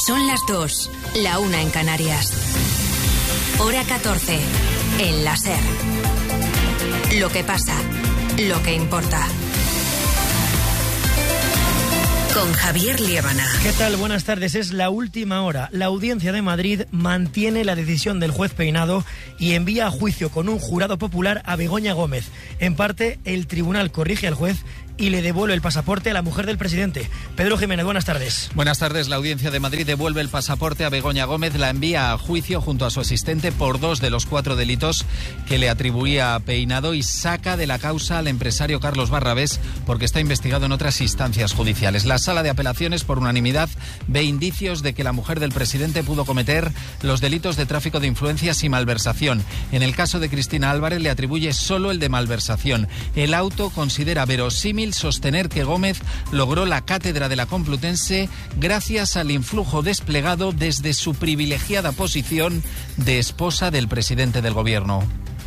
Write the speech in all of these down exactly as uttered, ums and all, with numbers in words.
Son las dos, la una en Canarias. Hora catorce, en la SER. Lo que pasa, lo que importa. Con Javier Liébana. ¿Qué tal? Buenas tardes. Es la última hora. La Audiencia de Madrid mantiene la decisión del juez Peinado y envía a juicio con un jurado popular a Begoña Gómez. En parte, el tribunal corrige al juez y le devuelve el pasaporte a la mujer del presidente. Pedro Jiménez, buenas tardes. Buenas tardes. La Audiencia de Madrid devuelve el pasaporte a Begoña Gómez, la envía a juicio junto a su asistente por dos de los cuatro delitos que le atribuía a Peinado y saca de la causa al empresario Carlos Barrabés porque está investigado en otras instancias judiciales. La Sala de Apelaciones, por unanimidad, ve indicios de que la mujer del presidente pudo cometer los delitos de tráfico de influencias y malversación. En el caso de Cristina Álvarez le atribuye solo el de malversación. El auto considera verosímil sostener que Gómez logró la cátedra de la Complutense gracias al influjo desplegado desde su privilegiada posición de esposa del presidente del gobierno.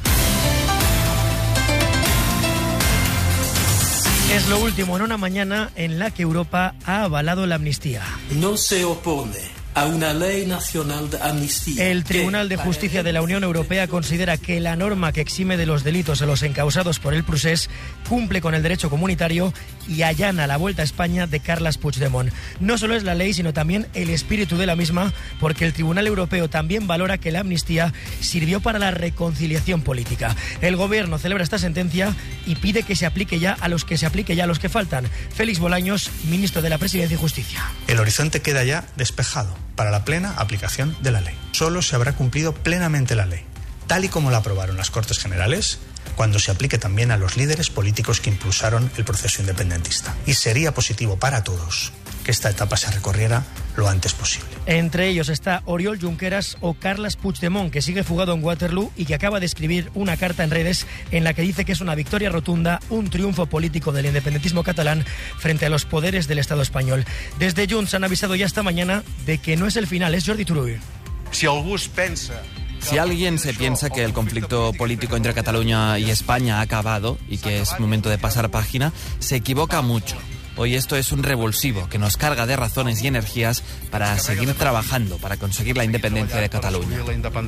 Es lo último en una mañana en la que Europa ha avalado la amnistía. No se opone a una ley nacional de amnistía. El Tribunal de Justicia de la Unión Europea considera que la norma que exime de los delitos a los encausados por el procés cumple con el derecho comunitario y allana la vuelta a España de Carles Puigdemont. No solo es la ley, sino también el espíritu de la misma, porque el Tribunal Europeo también valora que la amnistía sirvió para la reconciliación política. El Gobierno celebra esta sentencia y pide que se aplique ya a los que se aplique ya a los que faltan. Félix Bolaños, ministro de la Presidencia y Justicia. El horizonte queda ya despejado para la plena aplicación de la ley. Solo se habrá cumplido plenamente la ley, tal y como la aprobaron las Cortes Generales, cuando se aplique también a los líderes políticos que impulsaron el proceso independentista. Y sería positivo para todos que esta etapa se recorriera lo antes posible. Entre ellos está Oriol Junqueras o Carles Puigdemont, que sigue fugado en Waterloo y que acaba de escribir una carta en redes en la que dice que es una victoria rotunda, un triunfo político del independentismo catalán frente a los poderes del Estado español. Desde Junts han avisado ya esta mañana de que no es el final. Es Jordi Turull. Si algú pensa... Si alguien se piensa que el conflicto político entre Cataluña y España ha acabado y que es momento de pasar página, se equivoca mucho. Hoy esto es un revulsivo que nos carga de razones y energías para seguir trabajando para conseguir la independencia de Cataluña.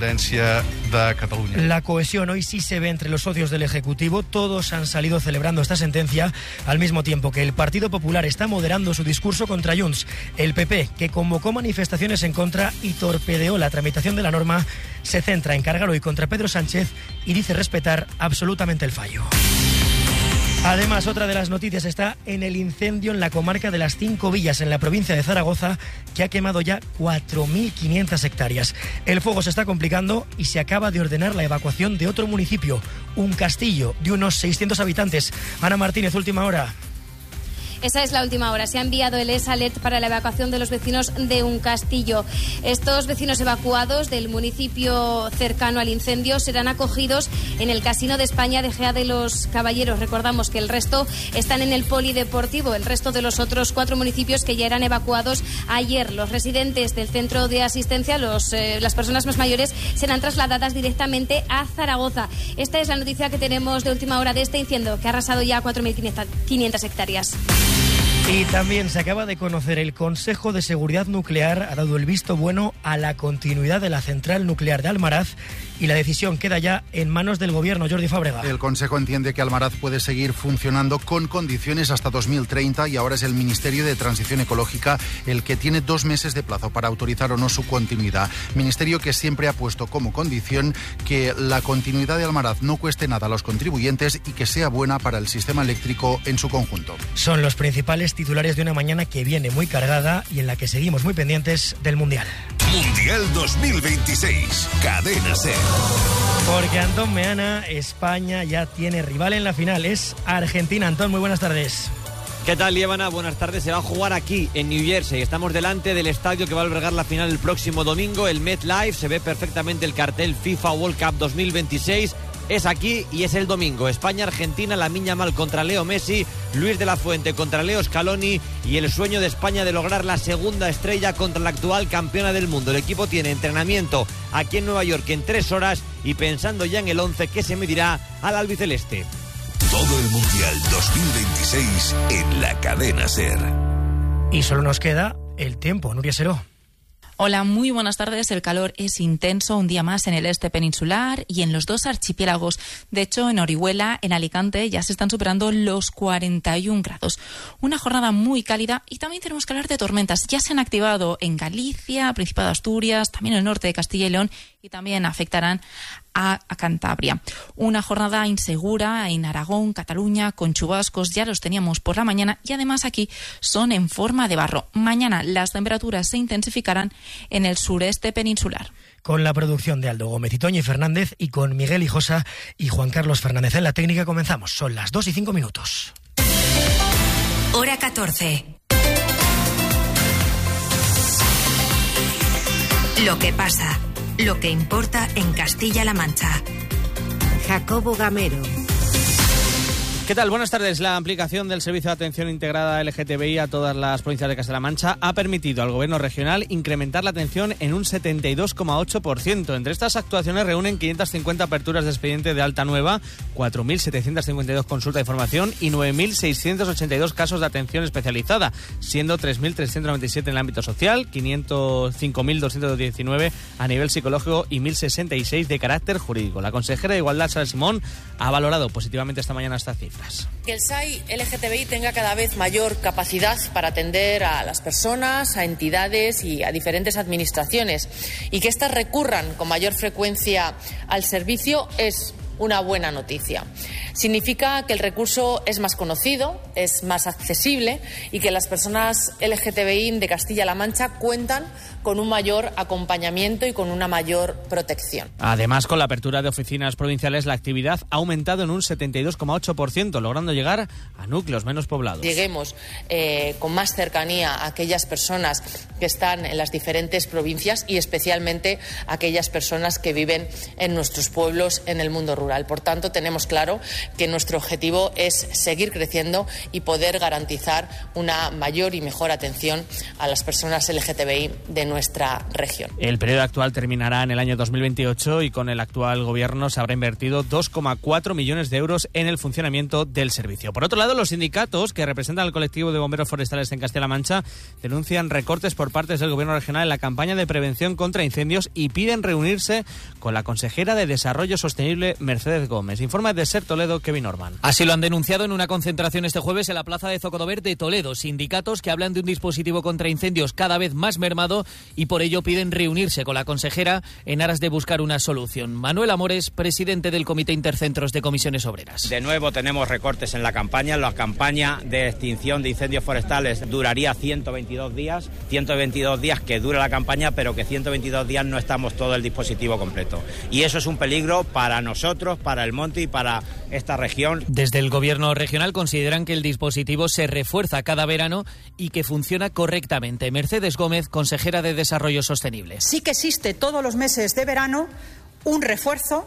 La cohesión hoy sí se ve entre los socios del Ejecutivo. Todos han salido celebrando esta sentencia al mismo tiempo que el Partido Popular está moderando su discurso contra Junts. El P P, que convocó manifestaciones en contra y torpedeó la tramitación de la norma, se centra en cargar hoy contra Pedro Sánchez y dice respetar absolutamente el fallo. Además, otra de las noticias está en el incendio en la comarca de las Cinco Villas, en la provincia de Zaragoza, que ha quemado ya cuatro mil quinientas hectáreas. El fuego se está complicando y se acaba de ordenar la evacuación de otro municipio, un castillo de unos seiscientos habitantes. Ana Martínez, última hora. Esa es la última hora. Se ha enviado el E S ALERT para la evacuación de los vecinos de un castillo. Estos vecinos evacuados del municipio cercano al incendio serán acogidos en el Casino de España de Gea de los Caballeros. Recordamos que el resto están en el polideportivo, el resto de los otros cuatro municipios que ya eran evacuados ayer. Los residentes del centro de asistencia, los, eh, las personas más mayores, serán trasladadas directamente a Zaragoza. Esta es la noticia que tenemos de última hora de este incendio que ha arrasado ya cuatro mil quinientas hectáreas. Y también se acaba de conocer el Consejo de Seguridad Nuclear ha dado el visto bueno a la continuidad de la central nuclear de Almaraz y la decisión queda ya en manos del Gobierno. Jordi Fábrega. El Consejo entiende que Almaraz puede seguir funcionando con condiciones hasta dos mil treinta y ahora es el Ministerio de Transición Ecológica el que tiene dos meses de plazo para autorizar o no su continuidad. Ministerio que siempre ha puesto como condición que la continuidad de Almaraz no cueste nada a los contribuyentes y que sea buena para el sistema eléctrico en su conjunto. Son los principales titulares de una mañana que viene muy cargada y en la que seguimos muy pendientes del Mundial. Mundial dos mil veintiséis, Cadena SER. Porque Antón Meana, España ya tiene rival en la final, es Argentina. Antón, muy buenas tardes. ¿Qué tal, Liébana? Buenas tardes. Se va a jugar aquí, en New Jersey. Estamos delante del estadio que va a albergar la final el próximo domingo, el MetLife. Se ve perfectamente el cartel FIFA World Cup dos mil veintiséis. Es aquí y es el domingo. España-Argentina, Lamine Yamal contra Leo Messi, Luis de la Fuente contra Leo Scaloni y el sueño de España de lograr la segunda estrella contra la actual campeona del mundo. El equipo tiene entrenamiento aquí en Nueva York en tres horas y pensando ya en el once que se medirá al albiceleste. Todo el Mundial dos mil veintiséis en la Cadena SER. Y solo nos queda el tiempo, Nuria Seró. Hola, muy buenas tardes. El calor es intenso un día más en el este peninsular y en los dos archipiélagos. De hecho, en Orihuela, en Alicante, ya se están superando los cuarenta y un grados. Una jornada muy cálida y también tenemos que hablar de tormentas. Ya se han activado en Galicia, Principado de Asturias, también en el norte de Castilla y León y también afectarán a, a Cantabria. Una jornada insegura en Aragón, Cataluña, con chubascos, ya los teníamos por la mañana y además aquí son en forma de barro. Mañana las temperaturas se intensificarán en el sureste peninsular. Con la producción de Aldo Gómez y Toñi Fernández y con Miguel Hijosa y Juan Carlos Fernández en la técnica comenzamos. Son las dos y cinco minutos. Hora catorce. Lo que pasa, lo que importa en Castilla-La Mancha. Jacobo Gamero. ¿Qué tal? Buenas tardes. La aplicación del Servicio de Atención Integrada L G T B I a todas las provincias de Castilla-La Mancha ha permitido al Gobierno regional incrementar la atención en un setenta y dos coma ocho por ciento. Entre estas actuaciones reúnen quinientas cincuenta aperturas de expediente de alta nueva, cuatro mil setecientos cincuenta y dos consultas de información y nueve mil seiscientos ochenta y dos casos de atención especializada, siendo tres mil trescientos noventa y siete en el ámbito social, quinientos cinco mil doscientos diecinueve a nivel psicológico y mil sesenta y seis de carácter jurídico. La consejera de Igualdad, Sara Simón, ha valorado positivamente esta mañana estas cifras. Que el S A I L G T B I tenga cada vez mayor capacidad para atender a las personas, a entidades y a diferentes administraciones y que éstas recurran con mayor frecuencia al servicio es una buena noticia. Significa que el recurso es más conocido, es más accesible y que las personas L G T B I de Castilla-La Mancha cuentan con un mayor acompañamiento y con una mayor protección. Además, con la apertura de oficinas provinciales, la actividad ha aumentado en un setenta y dos coma ocho por ciento, logrando llegar a núcleos menos poblados. Lleguemos eh, con más cercanía a aquellas personas que están en las diferentes provincias y especialmente a aquellas personas que viven en nuestros pueblos, en el mundo rural. Por tanto, tenemos claro que nuestro objetivo es seguir creciendo y poder garantizar una mayor y mejor atención a las personas L G T B I de nuestra región. El periodo actual terminará en el año dos mil veintiocho y con el actual gobierno se habrá invertido dos coma cuatro millones de euros en el funcionamiento del servicio. Por otro lado, los sindicatos que representan al colectivo de bomberos forestales en Castilla-La Mancha denuncian recortes por parte del gobierno regional en la campaña de prevención contra incendios y piden reunirse con la consejera de Desarrollo Sostenible, Mercedes Gómez. Informa de Ser Toledo, Kevin Norman. Así lo han denunciado en una concentración este jueves en la plaza de Zocodover de Toledo. Sindicatos que hablan de un dispositivo contra incendios cada vez más mermado y por ello piden reunirse con la consejera en aras de buscar una solución. Manuel Amores, presidente del Comité Intercentros de Comisiones Obreras. De nuevo tenemos recortes en la campaña. La campaña de extinción de incendios forestales duraría ciento veintidós días. ciento veintidós días que dura la campaña, pero que ciento veintidós días no estamos todo el dispositivo completo. Y eso es un peligro para nosotros, para el monte y para esta región. Desde el gobierno regional consideran que el dispositivo se refuerza cada verano y que funciona correctamente. Mercedes Gómez, consejera de Desarrollo Sostenible. Sí que existe todos los meses de verano un refuerzo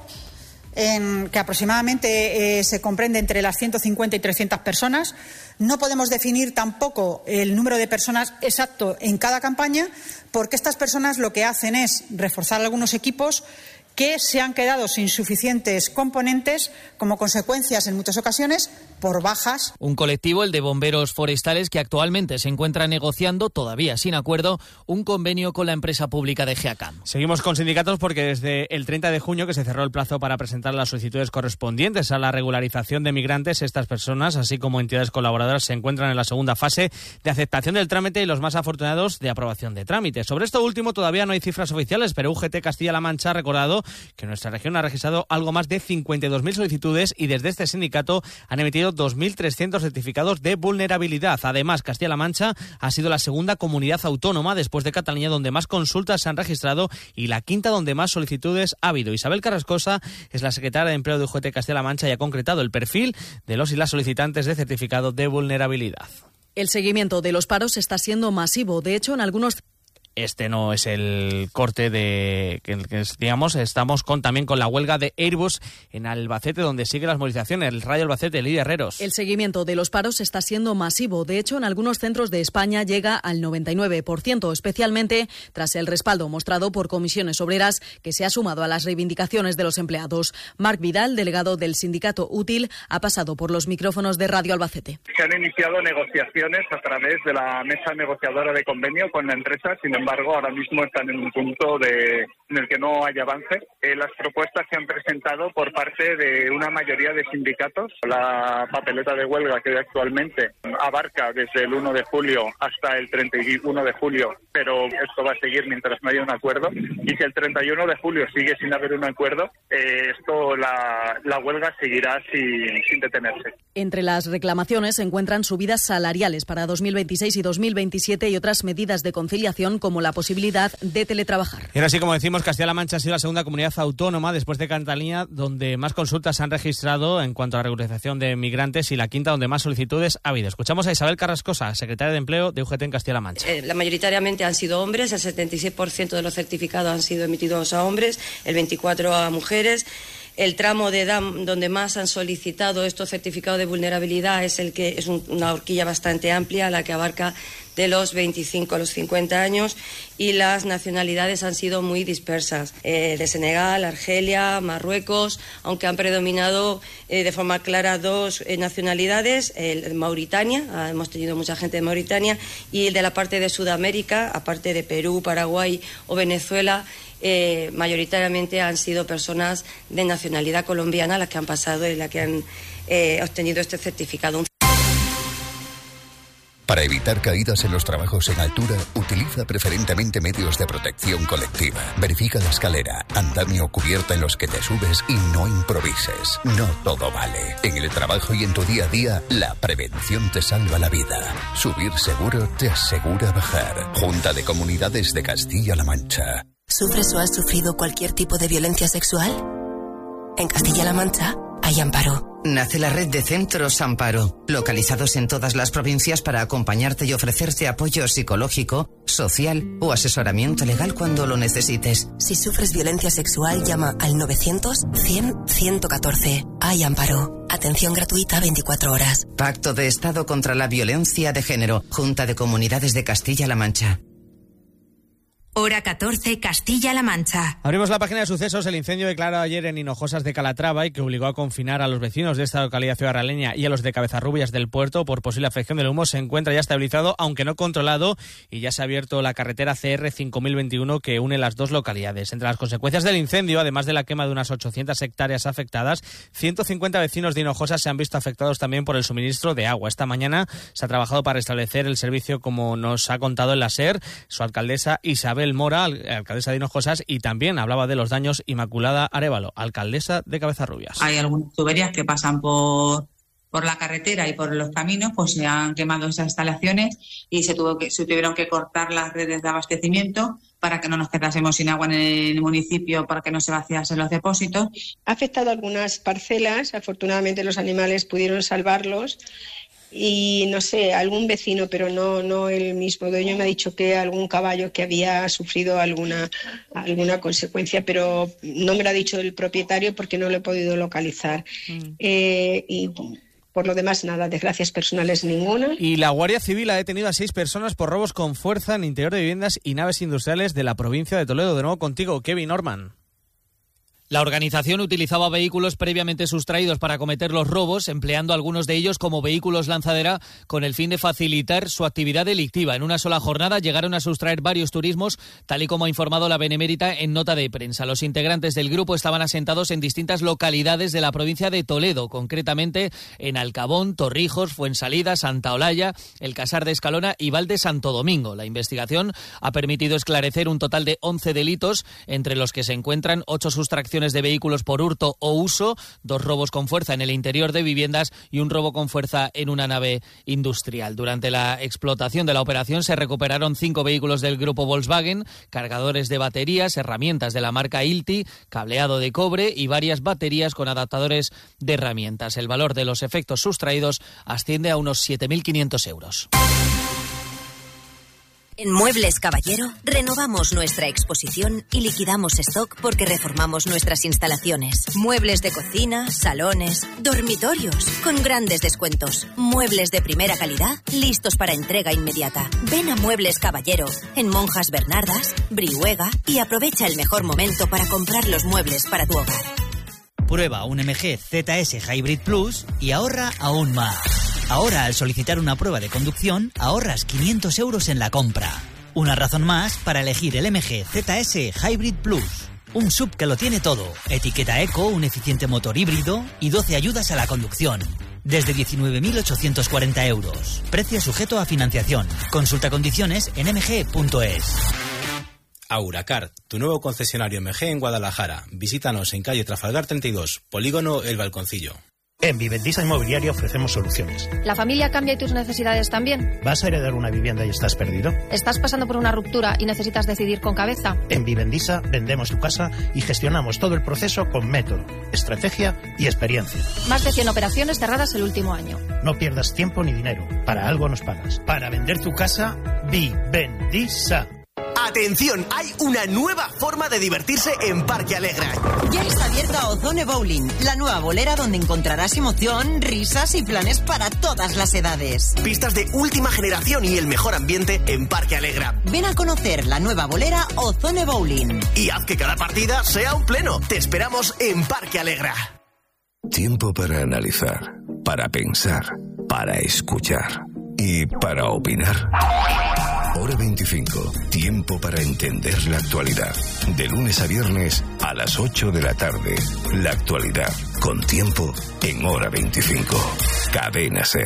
en que aproximadamente eh, se comprende entre las ciento cincuenta y trescientas personas. No podemos definir tampoco el número de personas exacto en cada campaña porque estas personas lo que hacen es reforzar algunos equipos que se han quedado sin suficientes componentes como consecuencias en muchas ocasiones por bajas. Un colectivo, el de bomberos forestales, que actualmente se encuentra negociando, todavía sin acuerdo, un convenio con la empresa pública de GEACAM. Seguimos con sindicatos porque desde el treinta de junio, que se cerró el plazo para presentar las solicitudes correspondientes a la regularización de migrantes, estas personas, así como entidades colaboradoras, se encuentran en la segunda fase de aceptación del trámite y los más afortunados de aprobación de trámite. Sobre esto último todavía no hay cifras oficiales, pero U G T Castilla-La Mancha ha recordado que nuestra región ha registrado algo más de cincuenta y dos mil solicitudes y desde este sindicato han emitido dos mil trescientos certificados de vulnerabilidad. Además, Castilla-La Mancha ha sido la segunda comunidad autónoma después de Cataluña donde más consultas se han registrado y la quinta donde más solicitudes ha habido. Isabel Carrascosa es la secretaria de Empleo de U G T Castilla-La Mancha y ha concretado el perfil de los y las solicitantes de certificado de vulnerabilidad. El seguimiento de los paros está siendo masivo. De hecho, en algunos Este no es el corte de que, que digamos, estamos con también con la huelga de Airbus en Albacete, donde sigue las movilizaciones. El Rayo Albacete, Lidia Herreros. El seguimiento de los paros está siendo masivo. De hecho, en algunos centros de España llega al noventa y nueve por ciento, especialmente tras el respaldo mostrado por comisiones obreras que se ha sumado a las reivindicaciones de los empleados. Marc Vidal, delegado del sindicato Útil, ha pasado por los micrófonos de Radio Albacete. Se han iniciado negociaciones a través de la mesa negociadora de convenio con la empresa. Sin embargo, ahora mismo están en un punto de, en el que no hay avance. Eh, las propuestas se han presentado por parte de una mayoría de sindicatos. La papeleta de huelga que actualmente abarca desde el uno de julio hasta el treinta y uno de julio, pero esto va a seguir mientras no haya un acuerdo. Y si el treinta y uno de julio sigue sin haber un acuerdo, eh, esto la, la huelga seguirá sin, sin detenerse. Entre las reclamaciones se encuentran subidas salariales para dos mil veintiséis y dos mil veintisiete y otras medidas de conciliación como la posibilidad de teletrabajar. Y ahora sí, como decimos, Castilla-La Mancha ha sido la segunda comunidad autónoma después de Cataluña donde más consultas se han registrado en cuanto a la regularización de migrantes y la quinta donde más solicitudes ha habido. Escuchamos a Isabel Carrascosa, secretaria de Empleo de U G T en Castilla-La Mancha. Eh, la mayoritariamente han sido hombres, el setenta y seis por ciento de los certificados han sido emitidos a hombres, el veinticuatro por ciento a mujeres. El tramo de edad donde más han solicitado estos certificados de vulnerabilidad es el que es un, una horquilla bastante amplia, la que abarca de los veinticinco a los cincuenta años, y las nacionalidades han sido muy dispersas, eh, de Senegal, Argelia, Marruecos, aunque han predominado eh, de forma clara dos eh, nacionalidades, el Mauritania, ah, hemos tenido mucha gente de Mauritania, y el de la parte de Sudamérica, aparte de Perú, Paraguay o Venezuela. Eh, mayoritariamente han sido personas de nacionalidad colombiana las que han pasado y las que han eh, obtenido este certificado. Para evitar caídas en los trabajos en altura, utiliza preferentemente medios de protección colectiva. Verifica la escalera, andamio o cubierta en los que te subes y no improvises. No todo vale. En el trabajo y en tu día a día, la prevención te salva la vida. Subir seguro te asegura bajar. Junta de Comunidades de Castilla-La Mancha. ¿Sufres o has sufrido cualquier tipo de violencia sexual? En Castilla-La Mancha hay Amparo. Nace la red de Centros Amparo, localizados en todas las provincias para acompañarte y ofrecerte apoyo psicológico, social o asesoramiento legal cuando lo necesites. Si sufres violencia sexual, llama al novecientos cien ciento catorce. Hay Amparo. Atención gratuita veinticuatro horas. Pacto de Estado contra la Violencia de Género. Junta de Comunidades de Castilla-La Mancha. Hora catorce, Castilla-La Mancha. Abrimos la página de sucesos. El incendio declarado ayer en Hinojosas de Calatrava y que obligó a confinar a los vecinos de esta localidad ciudadraleña y a los de Cabezarrubias del Puerto por posible afección del humo se encuentra ya estabilizado, aunque no controlado, y ya se ha abierto la carretera C R cinco mil veintiuno que une las dos localidades. Entre las consecuencias del incendio, además de la quema de unas ochocientas hectáreas afectadas, ciento cincuenta vecinos de Hinojosas se han visto afectados también por el suministro de agua. Esta mañana se ha trabajado para restablecer el servicio, como nos ha contado en la SER su alcaldesa Isabel Mora, alcaldesa de Hinojosas, y también hablaba de los daños Inmaculada Arévalo, alcaldesa de Cabezarrubias. Hay algunas tuberías que pasan por por la carretera y por los caminos, pues se han quemado esas instalaciones y se tuvo que se tuvieron que cortar las redes de abastecimiento para que no nos quedásemos sin agua en el municipio, para que no se vaciasen los depósitos. Ha afectado algunas parcelas, afortunadamente los animales pudieron salvarlos. Y no sé, algún vecino, pero no no el mismo dueño, me ha dicho que algún caballo que había sufrido alguna alguna consecuencia, pero no me lo ha dicho el propietario porque no lo he podido localizar. Mm. Eh, y por lo demás, nada, desgracias personales ninguna. Y la Guardia Civil ha detenido a seis personas por robos con fuerza en interior de viviendas y naves industriales de la provincia de Toledo. De nuevo contigo, Kevin Norman. La organización utilizaba vehículos previamente sustraídos para cometer los robos, empleando algunos de ellos como vehículos lanzadera con el fin de facilitar su actividad delictiva. En una sola jornada llegaron a sustraer varios turismos, tal y como ha informado la Benemérita en nota de prensa. Los integrantes del grupo estaban asentados en distintas localidades de la provincia de Toledo, concretamente en Alcabón, Torrijos, Fuensalida, Santa Olalla, El Casar de Escalona y Val de Santo Domingo. La investigación ha permitido esclarecer un total de once delitos, entre los que se encuentran ocho sustracciones de vehículos por hurto o uso, dos robos con fuerza en el interior de viviendas y un robo con fuerza en una nave industrial. Durante la explotación de la operación se recuperaron cinco vehículos del grupo Volkswagen, cargadores de baterías, herramientas de la marca Ilti, cableado de cobre y varias baterías con adaptadores de herramientas. El valor de los efectos sustraídos asciende a unos siete mil quinientos euros. En Muebles Caballero renovamos nuestra exposición y liquidamos stock porque reformamos nuestras instalaciones. Muebles de cocina, salones, dormitorios, con grandes descuentos. Muebles de primera calidad, listos para entrega inmediata. Ven a Muebles Caballero, en Monjas Bernardas, Brihuega, y aprovecha el mejor momento para comprar los muebles para tu hogar. Prueba un M G Z S Hybrid Plus y ahorra aún más. Ahora, al solicitar una prueba de conducción, ahorras quinientos euros en la compra. Una razón más para elegir el M G Z S Hybrid Plus. Un S U V que lo tiene todo. Etiqueta eco, un eficiente motor híbrido y doce ayudas a la conducción. Desde diecinueve mil ochocientos cuarenta euros. Precio sujeto a financiación. Consulta condiciones en m g punto es. Auracar, tu nuevo concesionario M G en Guadalajara. Visítanos en calle Trafalgar treinta y dos, Polígono El Balconcillo. En Vivendisa Inmobiliaria ofrecemos soluciones. ¿La familia cambia y tus necesidades también? ¿Vas a heredar una vivienda y estás perdido? ¿Estás pasando por una ruptura y necesitas decidir con cabeza? En Vivendisa vendemos tu casa y gestionamos todo el proceso con método, estrategia y experiencia. Más de cien operaciones cerradas el último año. No pierdas tiempo ni dinero. Para algo nos pagas. Para vender tu casa, Vivendisa. ¡Atención! Hay una nueva forma de divertirse en Parque Alegra. Ya está abierta Ozone Bowling, la nueva bolera donde encontrarás emoción, risas y planes para todas las edades. Pistas de última generación y el mejor ambiente en Parque Alegra. Ven a conocer la nueva bolera Ozone Bowling. Y haz que cada partida sea un pleno. Te esperamos en Parque Alegra. Tiempo para analizar, para pensar, para escuchar y para opinar. Hora veinticinco. Tiempo para entender la actualidad. De lunes a viernes a las ocho de la tarde. La actualidad con Tiempo en Hora veinticinco. Cadena SER.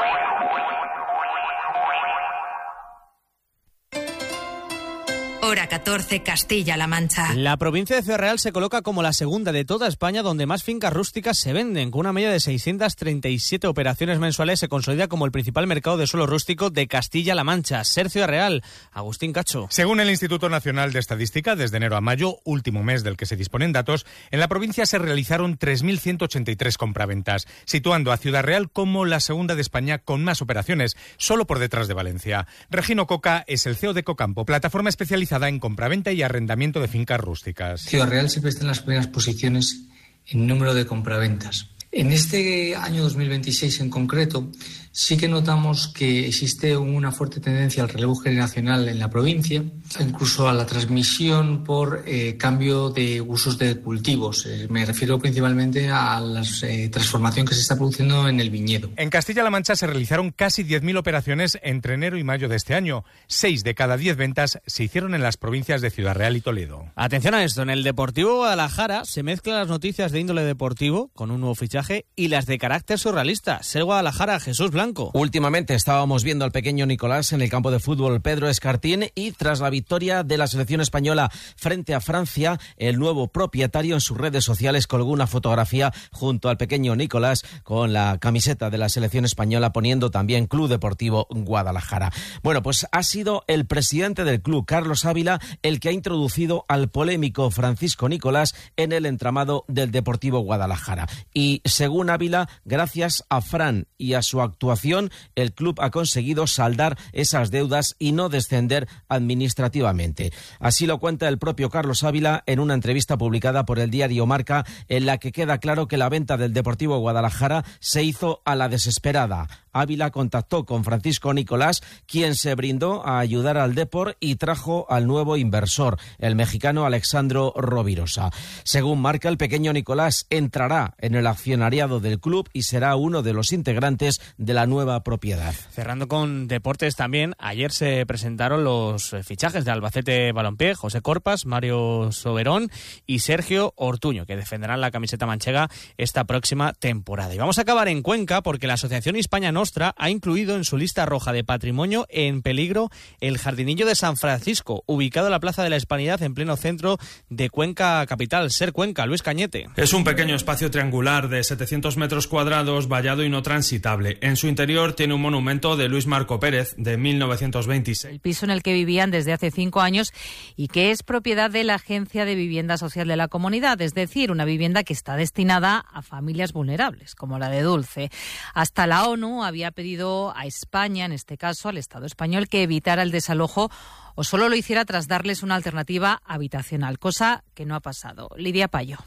Hora catorce, Castilla-La Mancha. La provincia de Ciudad Real se coloca como la segunda de toda España donde más fincas rústicas se venden. Con una media de seiscientas treinta y siete operaciones mensuales se consolida como el principal mercado de suelo rústico de Castilla-La Mancha. Ser Ciudad Real. Agustín Cacho. Según el Instituto Nacional de Estadística, desde enero a mayo, último mes del que se disponen datos, en la provincia se realizaron tres mil ciento ochenta y tres compraventas, situando a Ciudad Real como la segunda de España con más operaciones, solo por detrás de Valencia. Regino Coca es el C E O de Cocampo, plataforma especializada en compraventa y arrendamiento de fincas rústicas. Ciudad Real siempre está en las primeras posiciones en número de compraventas. En este año dos mil veintiséis en concreto, sí que notamos que existe una fuerte tendencia al relevo generacional en la provincia, incluso a la transmisión por eh, cambio de usos de cultivos. Eh, me refiero principalmente a la eh, transformación que se está produciendo en el viñedo. En Castilla-La Mancha se realizaron casi diez mil operaciones entre enero y mayo de este año. Seis de cada diez ventas se hicieron en las provincias de Ciudad Real y Toledo. Atención a esto, en el Deportivo Guadalajara se mezclan las noticias de índole deportivo con un nuevo fichaje y las de carácter surrealista. Ser Guadalajara, Jesús Blanco. Últimamente estábamos viendo al pequeño Nicolás en el campo de fútbol Pedro Escartín y tras la victoria de la selección española frente a Francia, el nuevo propietario en sus redes sociales colgó una fotografía junto al pequeño Nicolás con la camiseta de la selección española poniendo también Club Deportivo Guadalajara. Bueno, pues ha sido el presidente del club, Carlos Ávila, el que ha introducido al polémico Francisco Nicolás en el entramado del Deportivo Guadalajara. Y según Ávila, gracias a Fran y a su actuación, el club ha conseguido saldar esas deudas y no descender administrativamente. Así lo cuenta el propio Carlos Ávila en una entrevista publicada por el diario Marca, en la que queda claro que la venta del Deportivo Guadalajara se hizo a la desesperada. Ávila contactó con Francisco Nicolás, quien se brindó a ayudar al Depor y trajo al nuevo inversor, el mexicano Alexandro Rovirosa. Según Marca, el pequeño Nicolás entrará en el accionariado del club y será uno de los integrantes de la nueva propiedad. Cerrando con deportes también, ayer se presentaron los fichajes de Albacete Balompié, José Corpas, Mario Soberón y Sergio Ortuño, que defenderán la camiseta manchega esta próxima temporada. Y vamos a acabar en Cuenca porque la Asociación Hispania Nostra ha incluido en su lista roja de patrimonio en peligro el Jardinillo de San Francisco, ubicado en la Plaza de la Hispanidad en pleno centro de Cuenca capital. Ser Cuenca, Luis Cañete. Es un pequeño espacio triangular de setecientos metros cuadrados, vallado y no transitable. En su interior tiene un monumento de Luis Marco Pérez de mil novecientos veintiséis. El piso en el que vivían desde hace cinco años y que es propiedad de la Agencia de Vivienda Social de la Comunidad, es decir, una vivienda que está destinada a familias vulnerables, como la de Dulce. Hasta la ONU había pedido a España, en este caso al Estado español, que evitara el desalojo o solo lo hiciera tras darles una alternativa habitacional, cosa que no ha pasado. Lidia Payo.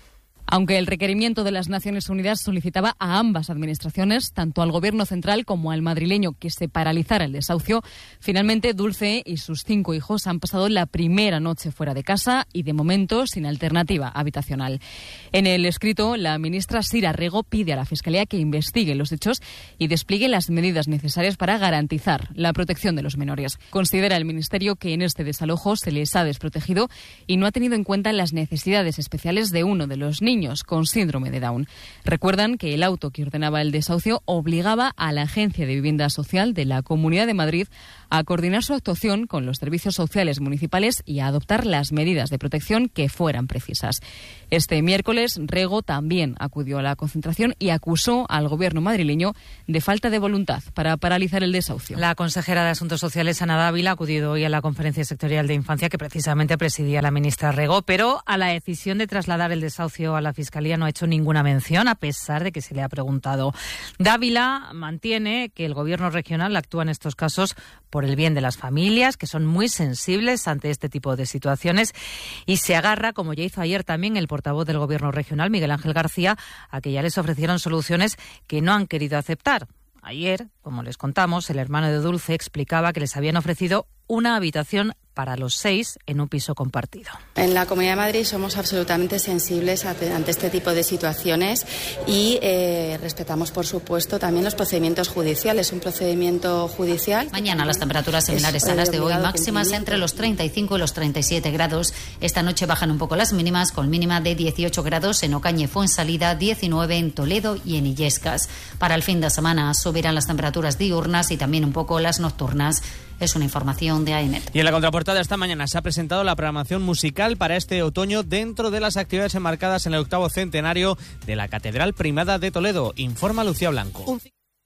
Aunque el requerimiento de las Naciones Unidas solicitaba a ambas administraciones, tanto al Gobierno central como al madrileño, que se paralizara el desahucio, finalmente Dulce y sus cinco hijos han pasado la primera noche fuera de casa y, de momento, sin alternativa habitacional. En el escrito, la ministra Sira Rego pide a la Fiscalía que investigue los hechos y despliegue las medidas necesarias para garantizar la protección de los menores. Considera el Ministerio que en este desalojo se les ha desprotegido y no ha tenido en cuenta las necesidades especiales de uno de los niños con síndrome de Down. Recuerdan que el auto que ordenaba el desahucio obligaba a la Agencia de Vivienda Social de la Comunidad de Madrid a coordinar su actuación con los servicios sociales municipales y a adoptar las medidas de protección que fueran precisas. Este miércoles, Rego también acudió a la concentración y acusó al Gobierno madrileño de falta de voluntad para paralizar el desahucio. La consejera de Asuntos Sociales, Ana Dávila, ha acudido hoy a la conferencia sectorial de infancia que precisamente presidía la ministra Rego, pero a la decisión de trasladar el desahucio a la Fiscalía no ha hecho ninguna mención, a pesar de que se le ha preguntado. Dávila mantiene que el Gobierno regional actúa en estos casos por el bien de las familias, que son muy sensibles ante este tipo de situaciones, y se agarra, como ya hizo ayer también el portavoz del Gobierno regional, Miguel Ángel García, a que ya les ofrecieron soluciones que no han querido aceptar. Ayer, como les contamos, el hermano de Dulce explicaba que les habían ofrecido una habitación para los seis en un piso compartido. En la Comunidad de Madrid somos absolutamente sensibles ante este tipo de situaciones y eh, respetamos, por supuesto, también los procedimientos judiciales. Un procedimiento judicial. Mañana las temperaturas similares a las de hoy, máximas entre los treinta y cinco y los treinta y siete grados. Esta noche bajan un poco las mínimas, con mínima de dieciocho grados en Ocaña y Fuensalida, diecinueve en Toledo y en Illescas. Para el fin de semana subirán las temperaturas diurnas y también un poco las nocturnas. Es una información de A E N E T. Y en la contraportada esta mañana se ha presentado la programación musical para este otoño dentro de las actividades enmarcadas en el octavo centenario de la Catedral Primada de Toledo. Informa Lucía Blanco. Un...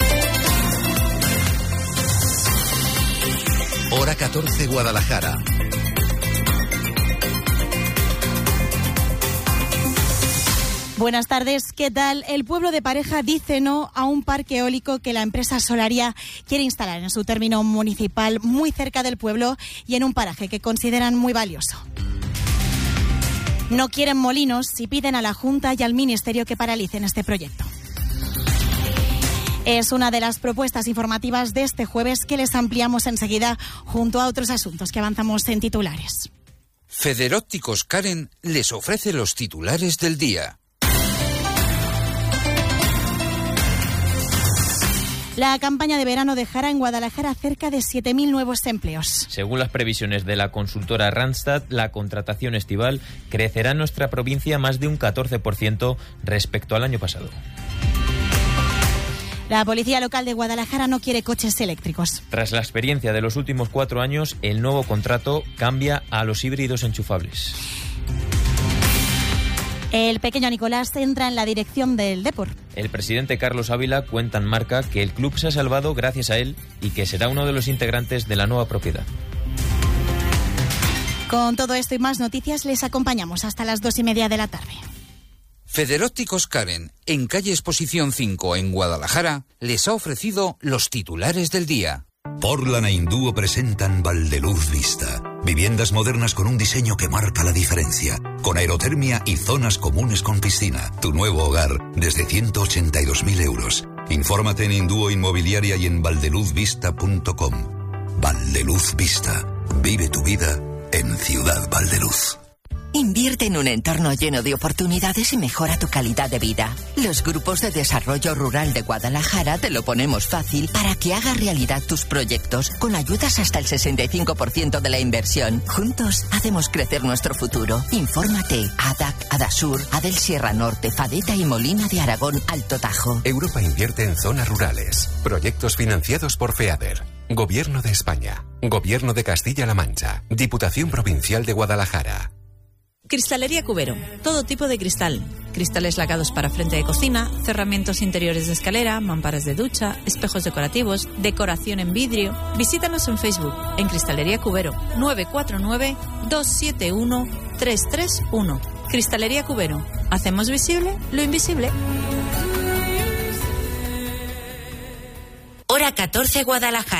Hora catorce, Guadalajara. Buenas tardes, ¿qué tal? El pueblo de Pareja dice no a un parque eólico que la empresa Solaria quiere instalar en su término municipal muy cerca del pueblo y en un paraje que consideran muy valioso. No quieren molinos y piden a la Junta y al Ministerio que paralicen este proyecto. Es una de las propuestas informativas de este jueves que les ampliamos enseguida junto a otros asuntos que avanzamos en titulares. Federópticos Karen les ofrece los titulares del día. La campaña de verano dejará en Guadalajara cerca de siete mil nuevos empleos. Según las previsiones de la consultora Randstad, la contratación estival crecerá en nuestra provincia más de un catorce por ciento respecto al año pasado. La policía local de Guadalajara no quiere coches eléctricos. Tras la experiencia de los últimos cuatro años, el nuevo contrato cambia a los híbridos enchufables. El pequeño Nicolás entra en la dirección del Depor. El presidente Carlos Ávila cuenta en Marca que el club se ha salvado gracias a él y que será uno de los integrantes de la nueva propiedad. Con todo esto y más noticias les acompañamos hasta las dos y media de la tarde. Federópticos Karen, en calle Exposición cinco en Guadalajara, les ha ofrecido los titulares del día. Portland e Indúo presentan Valdeluz Vista. Viviendas modernas con un diseño que marca la diferencia. Con aerotermia y zonas comunes con piscina. Tu nuevo hogar desde ciento ochenta y dos mil euros. Infórmate en Indúo Inmobiliaria y en valdeluz vista punto com. Valdeluz Vista. Vive tu vida en Ciudad Valdeluz. Invierte en un entorno lleno de oportunidades y mejora tu calidad de vida. Los grupos de desarrollo rural de Guadalajara te lo ponemos fácil para que hagas realidad tus proyectos con ayudas hasta el sesenta y cinco por ciento de la inversión. Juntos hacemos crecer nuestro futuro. Infórmate. A D A C, Adasur, Adel Sierra Norte, Fadeta y Molina de Aragón, Alto Tajo. Europa invierte en zonas rurales. Proyectos financiados por FEADER. Gobierno de España. Gobierno de Castilla-La Mancha. Diputación Provincial de Guadalajara. Cristalería Cubero. Todo tipo de cristal. Cristales lacados para frente de cocina, cerramientos interiores de escalera, mamparas de ducha, espejos decorativos, decoración en vidrio. Visítanos en Facebook, en Cristalería Cubero, nueve cuatro nueve, dos siete uno, tres tres uno. Cristalería Cubero. Hacemos visible lo invisible. Hora catorce, Guadalajara.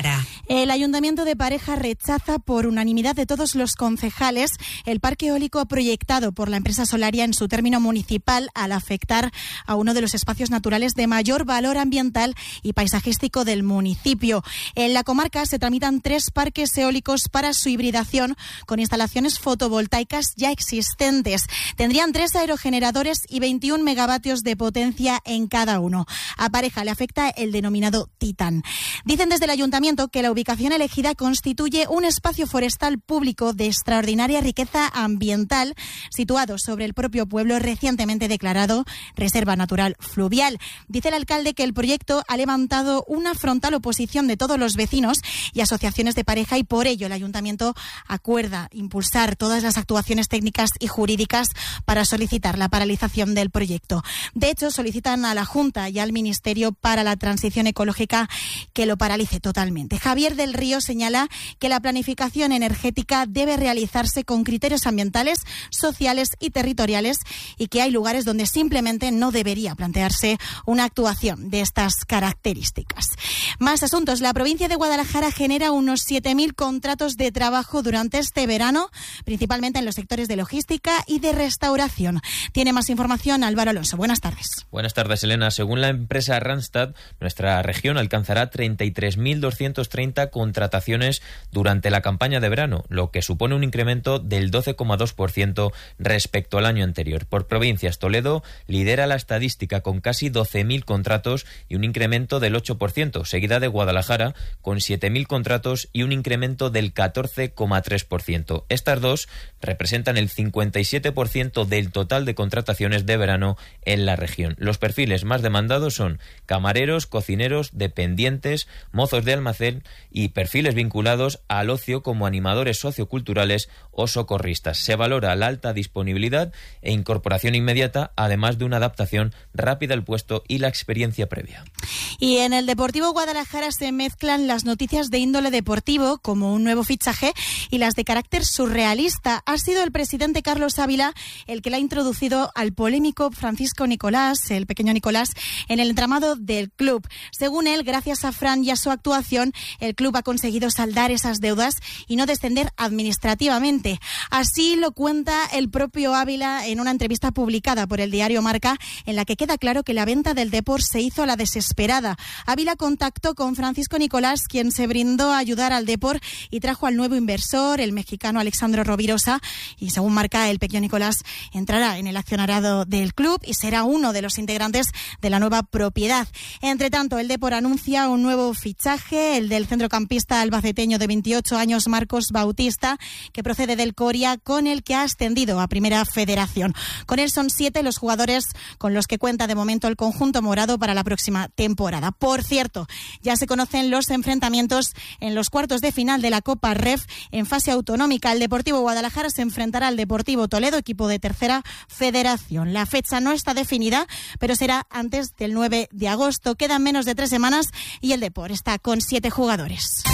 El Ayuntamiento de Pareja rechaza por unanimidad de todos los concejales el parque eólico proyectado por la empresa Solaria en su término municipal al afectar a uno de los espacios naturales de mayor valor ambiental y paisajístico del municipio. En la comarca se tramitan tres parques eólicos para su hibridación con instalaciones fotovoltaicas ya existentes. Tendrían tres aerogeneradores y veintiún megavatios de potencia en cada uno. A Pareja le afecta el denominado Titán. Dicen desde el Ayuntamiento que la ubicación elegida constituye un espacio forestal público de extraordinaria riqueza ambiental situado sobre el propio pueblo recientemente declarado Reserva Natural Fluvial. Dice el alcalde que el proyecto ha levantado una frontal oposición de todos los vecinos y asociaciones de Pareja y por ello el Ayuntamiento acuerda impulsar todas las actuaciones técnicas y jurídicas para solicitar la paralización del proyecto. De hecho, solicitan a la Junta y al Ministerio para la Transición Ecológica que lo paralice totalmente. Javier del Río señala que la planificación energética debe realizarse con criterios ambientales, sociales y territoriales y que hay lugares donde simplemente no debería plantearse una actuación de estas características. Más asuntos. La provincia de Guadalajara genera unos siete mil contratos de trabajo durante este verano, principalmente en los sectores de logística y de restauración. Tiene más información Álvaro Alonso. Buenas tardes. Buenas tardes, Elena. Según la empresa Randstad, nuestra región alcanzará treinta y tres mil doscientas treinta contrataciones durante la campaña de verano, lo que supone un incremento del doce coma dos por ciento respecto al año anterior. Por provincias, Toledo lidera la estadística con casi doce mil contratos y un incremento del ocho por ciento, seguida de Guadalajara con siete mil contratos y un incremento del catorce coma tres por ciento. Estas dos representan el cincuenta y siete por ciento del total de contrataciones de verano en la región. Los perfiles más demandados son camareros, cocineros, dependientes, mozos de almacén y perfiles vinculados al ocio como animadores socioculturales o socorristas. Se valora la alta disponibilidad e incorporación inmediata, además de una adaptación rápida al puesto y la experiencia previa. Y en el Deportivo Guadalajara se mezclan las noticias de índole deportivo, como un nuevo fichaje, y las de carácter surrealista. Ha sido el presidente Carlos Ávila el que le ha introducido al polémico Francisco Nicolás, el pequeño Nicolás, en el entramado del club. Según él, gracias a Fran y a su actuación, el club ha conseguido saldar esas deudas y no descender administrativamente. Así lo cuenta el propio Ávila en una entrevista publicada por el diario Marca, en la que queda claro que la venta del Depor se hizo a la desesperada. Ávila contactó con Francisco Nicolás, quien se brindó a ayudar al Depor y trajo al nuevo inversor, el mexicano Alexandro Rovirosa, y según Marca, el pequeño Nicolás entrará en el accionariado del club y será uno de los integrantes de la nueva propiedad. Entre tanto, el Depor anuncia un nuevo fichaje, el del centrocampista albaceteño de veintiocho años Marcos Bautista, que procede del Coria, con el que ha ascendido a Primera Federación. Con él son siete los jugadores con los que cuenta de momento el conjunto morado para la próxima temporada. Por cierto, ya se conocen los enfrentamientos en los cuartos de final de la Copa Ref en fase autonómica. El Deportivo Guadalajara se enfrentará al Deportivo Toledo, equipo de Tercera Federación. La fecha no está definida, pero será antes del nueve de agosto. Quedan menos de tres semanas y el Depor está con siete jugadores.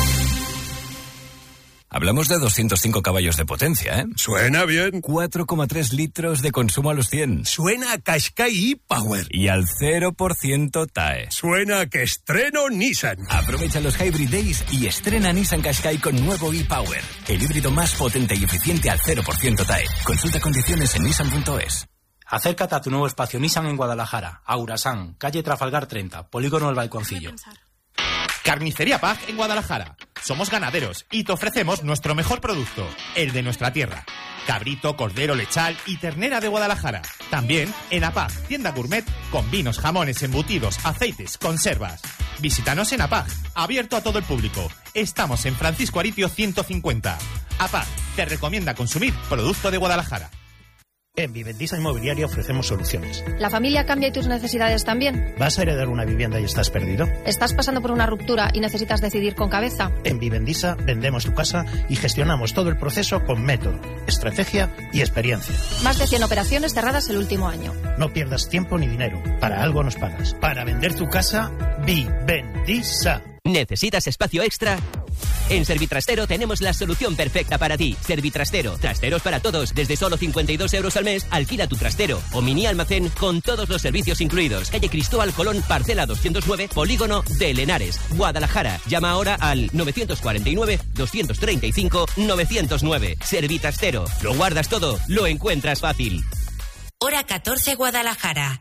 Hablamos de doscientos cinco caballos de potencia, ¿eh? Suena bien. cuatro coma tres litros de consumo a los cien. Suena a Qashqai e-Power. Y al cero por ciento T A E. Suena a que estreno Nissan. Aprovecha los Hybrid Days y estrena Nissan Qashqai con nuevo e-Power. El híbrido más potente y eficiente al cero por ciento T A E. Consulta condiciones en nissan punto es. Acércate a tu nuevo espacio Nissan en Guadalajara, Aurasan, calle Trafalgar treinta, Polígono El Balconcillo. Carnicería Pag en Guadalajara. Somos ganaderos y te ofrecemos nuestro mejor producto, el de nuestra tierra. Cabrito, cordero, lechal y ternera de Guadalajara. También en APAG, tienda gourmet con vinos, jamones, embutidos, aceites, conservas. Visítanos en APAG, abierto a todo el público. Estamos en Francisco Aritio ciento cincuenta. APAG te recomienda consumir producto de Guadalajara. En Vivendisa Inmobiliaria ofrecemos soluciones. ¿La familia cambia y tus necesidades también? ¿Vas a heredar una vivienda y estás perdido? ¿Estás pasando por una ruptura y necesitas decidir con cabeza? En Vivendisa vendemos tu casa y gestionamos todo el proceso con método, estrategia y experiencia. Más de cien operaciones cerradas el último año. No pierdas tiempo ni dinero. Para algo nos pagas. Para vender tu casa, Vivendisa. ¿Necesitas espacio extra? En Servitrastero tenemos la solución perfecta para ti. Servitrastero, trasteros para todos, desde solo cincuenta y dos euros al mes. Alquila tu trastero o mini almacén con todos los servicios incluidos. Calle Cristóbal Colón, parcela doscientos nueve, Polígono de Lenares, Guadalajara. Llama ahora al novecientos cuarenta y nueve, doscientos treinta y cinco, novecientos nueve. Servitrastero, lo guardas todo, lo encuentras fácil. Hora catorce, Guadalajara.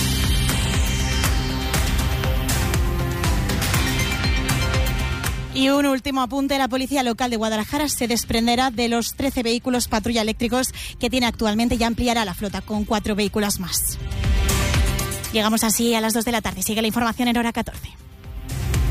Y un último apunte, la Policía Local de Guadalajara se desprenderá de los trece vehículos patrulla eléctricos que tiene actualmente y ampliará la flota con cuatro vehículos más. Llegamos así a las dos de la tarde. Sigue la información en Hora catorce.